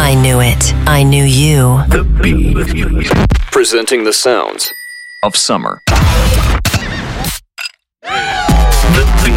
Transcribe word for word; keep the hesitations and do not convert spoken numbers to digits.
I knew it. I knew you. The Beat. Presenting the sounds of summer. The Beat.